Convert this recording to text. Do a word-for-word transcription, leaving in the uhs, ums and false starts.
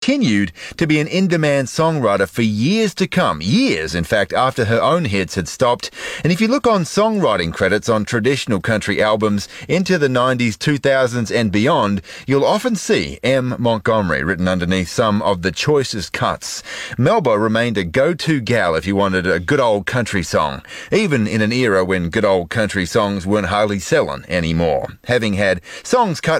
continued to be an in-demand songwriter for years to come. Years, in fact, after her own hits had stopped. And if you look on songwriting credits on traditional country albums into the nineties, two thousands and beyond, you'll often see M. Montgomery written underneath some of the choicest cuts. Melba remained a go-to gal if you wanted a good old country song, even in an era when good old country songs weren't hardly selling anymore. Having had songs cut